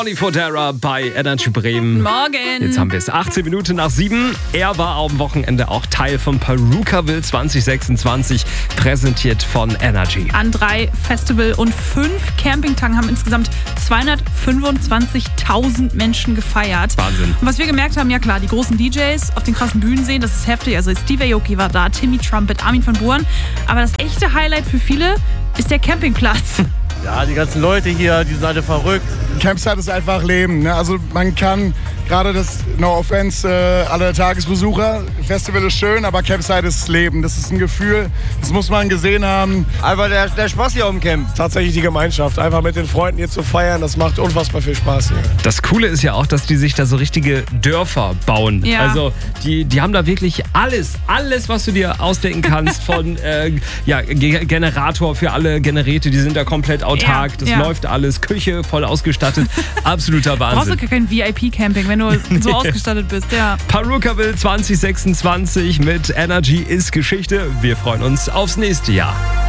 Tony Fodera bei Energy Bremen. Morgen. Jetzt haben wir es 18 Minuten nach 7. Er war am Wochenende auch Teil von Perukaville 2026, präsentiert von Energy. An 3 Festival- und 5 Campingtagen haben insgesamt 225.000 Menschen gefeiert. Wahnsinn. Und was wir gemerkt haben, ja klar, die großen DJs auf den krassen Bühnen sehen, das ist heftig. Also Steve Aoki war da, Timmy Trumpet, Armin van Buuren. Aber das echte Highlight für viele ist der Campingplatz. Ja, die ganzen Leute hier, die sind alle verrückt. Campsite ist einfach Leben. Ne? Also man kann gerade das, no offense, alle Tagesbesucher, Festival ist schön, aber Campsite ist Leben. Das ist ein Gefühl, das muss man gesehen haben. Einfach der Spaß hier auf dem Camp. Tatsächlich die Gemeinschaft, einfach mit den Freunden hier zu feiern, das macht unfassbar viel Spaß hier. Das Coole ist ja auch, dass die sich da so richtige Dörfer bauen. Ja. Also die haben da wirklich alles, was du dir ausdenken kannst von Generator für alle Geräte, die sind da komplett autark, das läuft alles, Küche voll ausgestattet, absoluter Wahnsinn. Brauchst du gar kein VIP-Camping, wenn du so ausgestattet bist, ja. Perukaville 2026 mit Energy ist Geschichte. Wir freuen uns aufs nächste Jahr.